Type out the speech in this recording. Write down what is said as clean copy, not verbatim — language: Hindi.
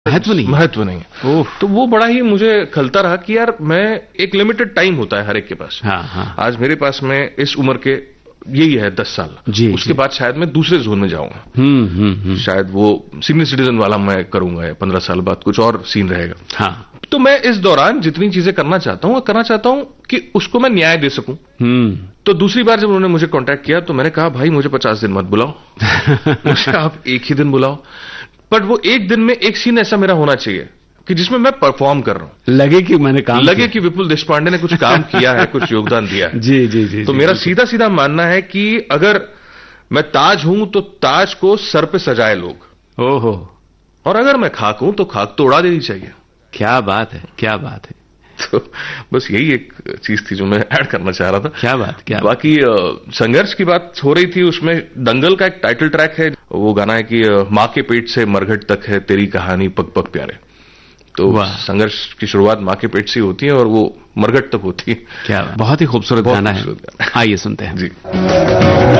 महत्व नहीं है। तो वो बड़ा ही मुझे खलता रहा कि यार मैं एक लिमिटेड टाइम होता है हर एक के पास। हाँ। आज मेरे पास में इस उम्र के यही है 10 साल, उसके बाद शायद मैं दूसरे जोन में जाऊंगा। शायद वो सीनियर सिटीजन वाला मैं करूंगा, या 15 साल बाद कुछ और सीन रहेगा। हाँ। तो मैं इस दौरान जितनी चीजें करना चाहता हूं कि उसको मैं न्याय दे सकूं। तो दूसरी बार जब उन्होंने मुझे कांटेक्ट किया तो मैंने कहा भाई मुझे 50 दिन मत बुलाओ, मुझे आप एक ही दिन बुलाओ, बट वो एक दिन में एक सीन ऐसा मेरा होना चाहिए कि जिसमें मैं परफॉर्म कर रहा हूं, लगे कि मैंने काम लगे कि विपुल देशपांडे ने कुछ काम किया है, कुछ योगदान दिया है। जी। तो मेरा सीधा सीधा मानना है कि अगर मैं ताज हूं तो ताज को सर पे सजाए लोग, ओहो, और अगर मैं खाक हूं तो खाक तो उड़ा देनी चाहिए। क्या बात है, क्या बात है। तो बस यही एक चीज थी जो मैं ऐड करना चाह रहा था। क्या बात, क्या बाकी संघर्ष की बात हो रही थी, उसमें दंगल का एक टाइटल ट्रैक है, वो गाना है कि माँ के पेट से मरघट तक है तेरी कहानी पग पग प्यारे। तो संघर्ष की शुरुआत माँ के पेट से होती है और वो मरघट तक होती है। क्या बहुत ही खूबसूरत गाना है, आइए सुनते हैं जी।